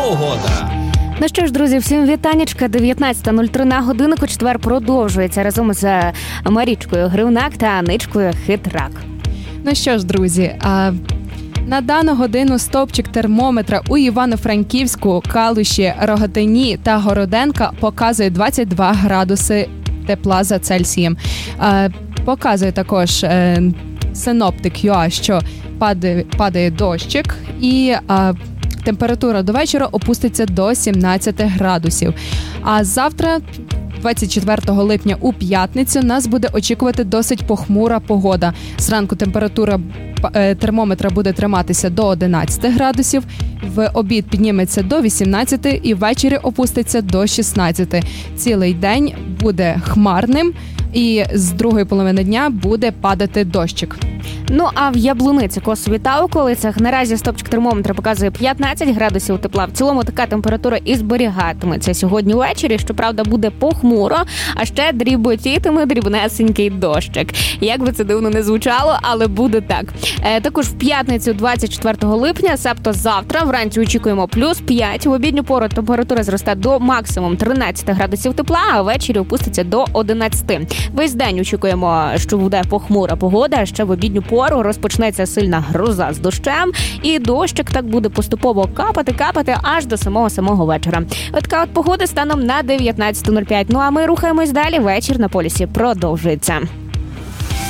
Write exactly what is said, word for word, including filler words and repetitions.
Погода. Ну що ж, друзі, всім вітанечка. дев'ятнадцята нуль три на годиннику. Четвер продовжується разом з Марічкою Гривнак та Аничкою Хитрак. Ну що ж, друзі, а... на дану годину стовпчик термометра у Івано-Франківську, Калуші, Рогатині та Городенка показує двадцять два градуси тепла за Цельсієм. Е, показує також е, синоптик ю а, що падає, падає дощик і е, температура до вечора опуститься до сімнадцять градусів. А завтра, двадцять четвертого липня у п'ятницю, нас буде очікувати досить похмура погода. Зранку температура термометра буде триматися до одинадцять градусів, в обід підніметься до вісімнадцять і ввечері опуститься до шістнадцять. Цілий день буде хмарним і з другої половини дня буде падати дощик. Ну, а в Яблуниці, Косові та околицях наразі стопчик термометра показує п'ятнадцять градусів тепла. В цілому така температура і зберігатиметься сьогодні ввечері. Щоправда, буде похмуро, а ще дріботітиме дрібнесенький дощик. Як би це дивно не звучало, але буде так. Е, також в п'ятницю, двадцять четвертого липня, себто завтра, вранці очікуємо плюс п'ять. В обідню пору температура зросте до максимум тринадцять градусів тепла, а ввечері опуститься до одинадцяти. Весь день очікуємо, що буде похмура погода, а ще в обідню пору розпочнеться сильна гроза з дощем, і дощик так буде поступово капати-капати аж до самого-самого вечора. От така от погода станом на дев'ятнадцяту нуль п'ять. Ну а ми рухаємось далі. Вечір на полюсі продовжується.